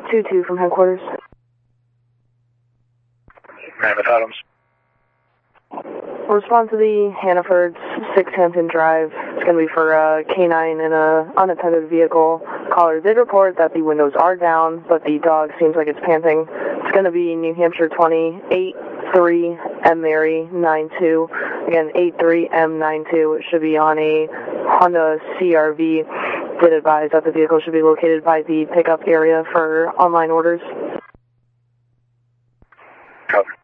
2-2 from headquarters. Mammoth Adams. Respond to the Hannaford 6 Hampton Drive. It's going to be for a K9 in an unattended vehicle. Caller did report that the windows are down, but the dog seems like it's panting. It's going to be New Hampshire 2083 M Mary 92. Again, 83M92. It should be on a Honda CRV. Did advise that the vehicle should be located by the pickup area for online orders. Copy.